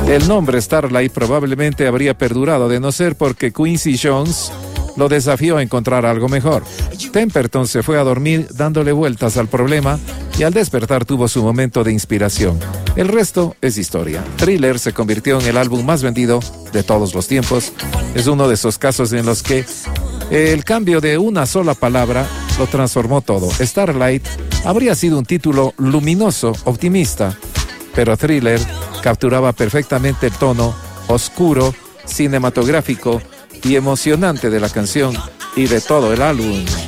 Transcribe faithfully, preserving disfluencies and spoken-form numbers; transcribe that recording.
El nombre Starlight probablemente habría perdurado de no ser porque Quincy Jones lo desafió a encontrar algo mejor. Temperton se fue a dormir dándole vueltas al problema y al despertar tuvo su momento de inspiración. El resto es historia. Thriller se convirtió en el álbum más vendido de todos los tiempos. Es uno de esos casos en los que el cambio de una sola palabra lo transformó todo. Starlight habría sido un título luminoso, optimista, pero Thriller capturaba perfectamente el tono oscuro, cinematográfico y emocionante de la canción y de todo el álbum.